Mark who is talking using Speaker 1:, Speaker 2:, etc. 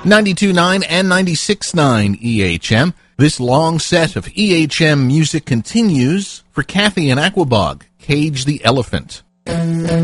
Speaker 1: 92.9 and 96.9 EHM. This long set of EHM music continues for Kathy and Aquabog, Cage the Elephant.